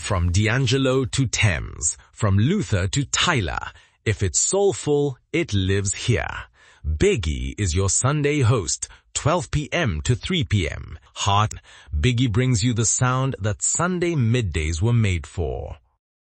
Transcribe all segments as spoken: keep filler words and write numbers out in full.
From D'Angelo to Thames, from Luther to Tyler, if it's soulful, it lives here. Biggie is your Sunday host, twelve p m to three p m Heart, Biggie brings you the sound that Sunday middays were made for.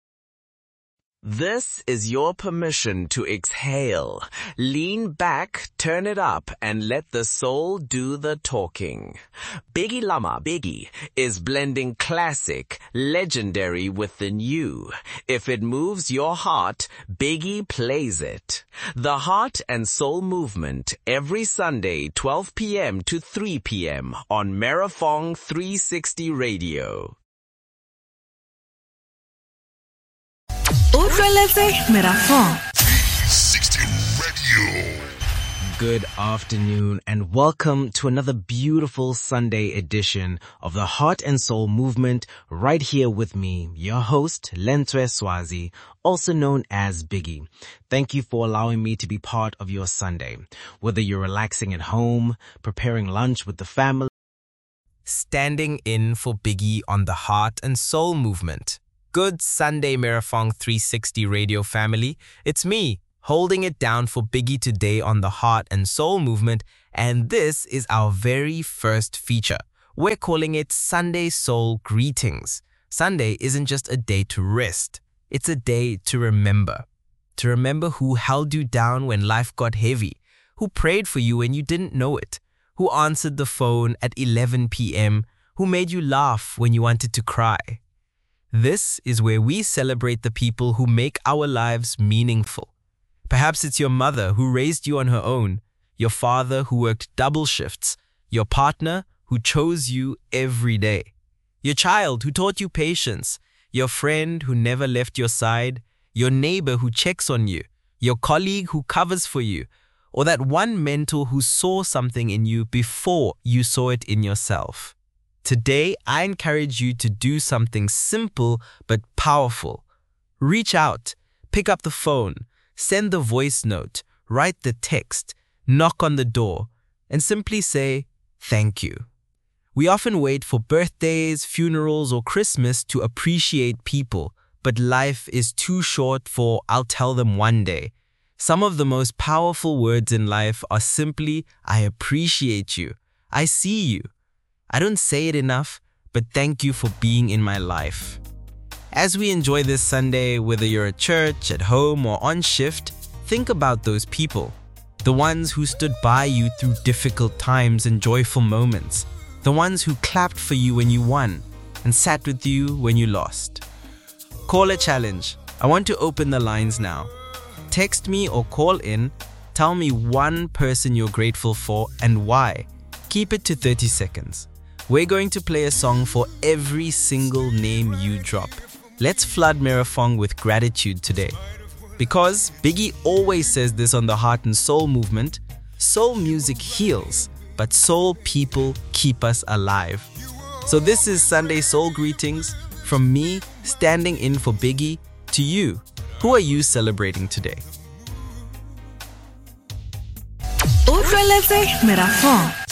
This is your permission to exhale. Lean back, turn it up, and let the soul do the talking. Biggie Lama Biggie is blending classic, legendary with the new. If it moves your heart, Biggie plays it. The Heart and Soul Movement, every Sunday, twelve p m to three p m on Merafong three sixty Radio. Merafong three sixty Radio. Good afternoon and welcome to another beautiful Sunday edition of the Heart and Soul Movement right here with me, your host, Lentwe Swazi, also known as Biggie. Thank you for allowing me to be part of your Sunday. Whether you're relaxing at home, preparing lunch with the family, standing in for Biggie on the Heart and Soul Movement. Good Sunday, Merafong three sixty Radio family. It's me, holding it down for Biggie today on the Heart and Soul Movement, and this is our very first feature. We're calling it Sunday Soul Greetings. Sunday isn't just a day to rest. It's a day to remember. To remember who held you down when life got heavy, who prayed for you when you didn't know it, who answered the phone at eleven p m, who made you laugh when you wanted to cry. This is where we celebrate the people who make our lives meaningful. Perhaps it's your mother who raised you on her own, your father who worked double shifts, your partner who chose you every day, your child who taught you patience, your friend who never left your side, your neighbor who checks on you, your colleague who covers for you, or that one mentor who saw something in you before you saw it in yourself. Today, I encourage you to do something simple but powerful. Reach out, pick up the phone, send the voice note, write the text, knock on the door, and simply say, thank you. We often wait for birthdays, funerals, or Christmas to appreciate people, but life is too short for I'll tell them one day. Some of the most powerful words in life are simply, I appreciate you, I see you. I don't say it enough, but thank you for being in my life. As we enjoy this Sunday, whether you're at church, at home, or on shift, think about those people. The ones who stood by you through difficult times and joyful moments. The ones who clapped for you when you won and sat with you when you lost. Call a challenge. I want to open the lines now. Text me or call in. Tell me one person you're grateful for and why. Keep it to thirty seconds. We're going to play a song for every single name you drop. Let's flood Merafong with gratitude today. Because Biggie always says this on the Heart and Soul Movement, soul music heals, but soul people keep us alive. So this is Sunday Soul Greetings from me standing in for Biggie to you. Who are you celebrating today? Merafong.